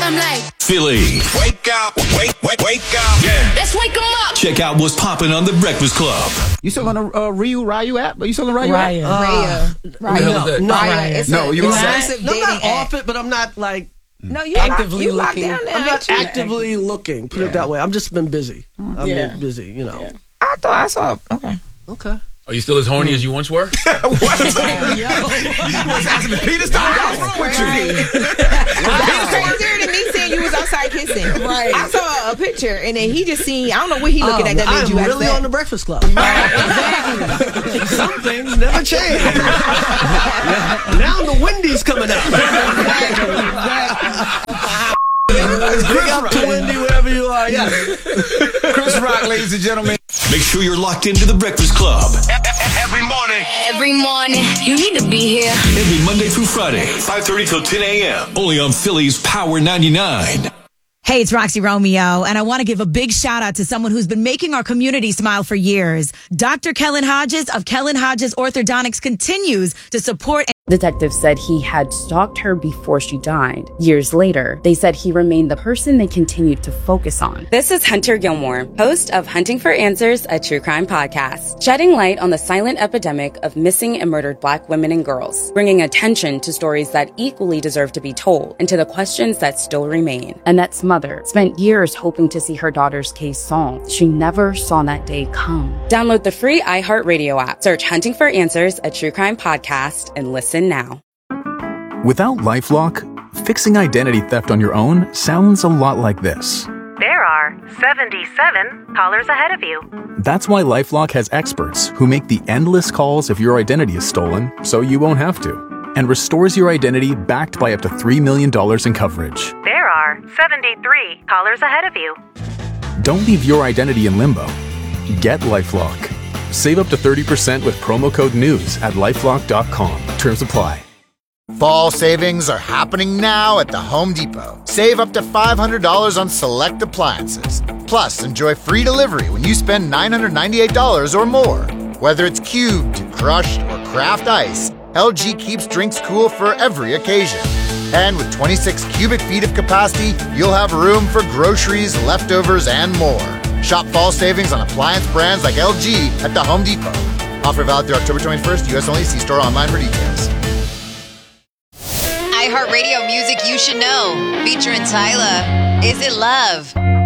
I'm like, Philly. Wake up, wake up. Yeah. let's wake them up. Check out what's popping on The Breakfast Club. You still on the Ryu app? Are you still on the Ryu Raya. app? Raya. No, Raya. No, you I'm not off it, but I'm not like No, you actively locked looking. down there, I'm not aren't you? actively looking. Put it that way. I've just been busy. I've been busy, you know. I thought I saw. Okay. Okay. Are you still as horny as you once were? Asking the Peter Stone. What's wrong with you? That's crazier than me saying you was outside kissing. Right. I saw a picture and then he just seen. I don't know what he looking at that made you I'm really upset. on the Breakfast Club. Exactly. Some things never change. Now the Wendy's coming out. Big up to Wendy wherever you are. Yeah. Chris Rock, ladies and gentlemen. Make sure you're locked into The Breakfast Club. Every morning. Every morning, you need to be here. Every Monday through Friday, 5:30 till 10 a.m. Only on Philly's Power 99. Hey, it's Roxy Romeo, and I want to give a big shout out to someone who's been making our community smile for years. Dr. Kellen Hodges of Kellen Hodges Orthodontics continues to support. Detectives said he had stalked her before she died. Years later, they said he remained the person they continued to focus on. This is Hunter Gilmore, host of Hunting for Answers, a true crime podcast, shedding light on the silent epidemic of missing and murdered Black women and girls, bringing attention to stories that equally deserve to be told and to the questions that still remain. Annette's mother spent years hoping to see her daughter's case solved. She never saw that day come. Download the free iHeartRadio app, search Hunting for Answers, a true crime podcast, and listen now. Without LifeLock, fixing identity theft on your own sounds a lot like this. There are 77 callers ahead of you. That's why LifeLock has experts who make the endless calls if your identity is stolen, so you won't have to, and restores your identity backed by up to $3 million in coverage. There are 73 callers ahead of you. Don't leave your identity in limbo. Get LifeLock. Save up to 30% with promo code NEWS at LifeLock.com. Terms apply. Fall savings are happening now at the Home Depot. Save up to $500 on select appliances. Plus, enjoy free delivery when you spend $998 or more. Whether it's cubed, crushed, or craft ice, LG keeps drinks cool for every occasion. And with 26 cubic feet of capacity, you'll have room for groceries, leftovers, and more. Shop fall savings on appliance brands like LG at the Home Depot. Offer valid through October 21st. U.S. only. See store online for details. iHeartRadio music you should know. Featuring Tyla. Is It Love?